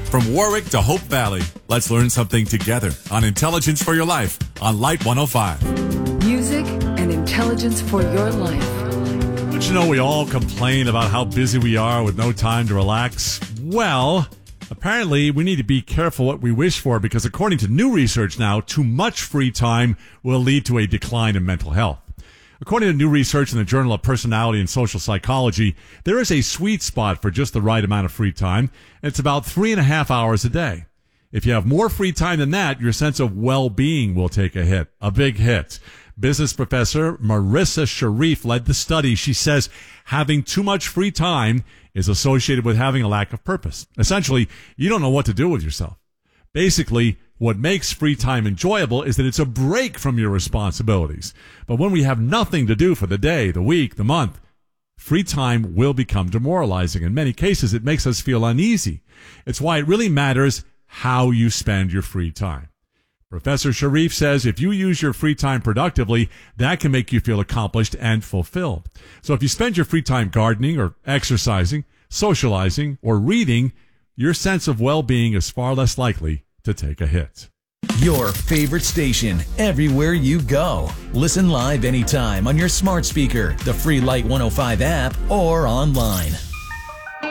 From Warwick to Hope Valley, let's learn something together on Intelligence for Your Life on Light 105. Music and intelligence for your life. Don't you know we all complain about how busy we are with no time to relax? Well, apparently we need to be careful what we wish for because according to new research now, too much free time will lead to a decline in mental health. According to new research in the Journal of Personality and Social Psychology, there is a sweet spot for just the right amount of free time. It's about 3.5 hours a day. If you have more free time than that, your sense of well-being will take a hit, a big hit. Business professor Marissa Sharif led the study. She says having too much free time is associated with having a lack of purpose. Essentially, you don't know what to do with yourself. Basically, what makes free time enjoyable is that it's a break from your responsibilities. But when we have nothing to do for the day, the week, the month, free time will become demoralizing. In many cases, it makes us feel uneasy. It's why it really matters how you spend your free time. Professor Sharif says if you use your free time productively, that can make you feel accomplished and fulfilled. So if you spend your free time gardening or exercising, socializing, or reading, your sense of well-being is far less likely to take a hit. Your favorite station, everywhere you go. Listen live anytime on your smart speaker, the free Light 105 app, or online.